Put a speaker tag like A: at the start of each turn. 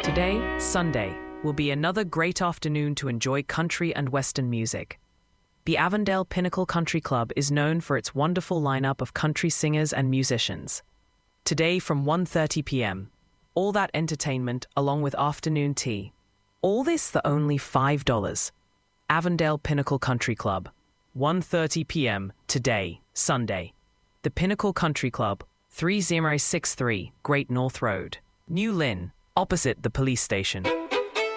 A: Today, Sunday, will be another great afternoon to enjoy country and western music. The Avondale Pinnacle Country Club is known for its wonderful lineup of country singers and musicians. Today from 1:30 p.m., all that entertainment along with afternoon tea. All this for only $5. Avondale Pinnacle Country Club, 1:30 p.m. today, Sunday. The Pinnacle Country Club, 3063 Great North Road, New Lynn, opposite the police station.